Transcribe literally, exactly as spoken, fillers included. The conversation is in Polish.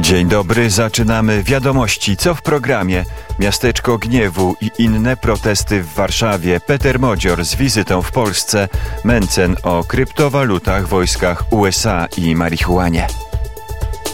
Dzień dobry, zaczynamy wiadomości. Co w programie? Miasteczko gniewu i inne protesty w Warszawie. Peter Modzior z wizytą w Polsce. Mencen o kryptowalutach, wojskach U S A i marihuanie.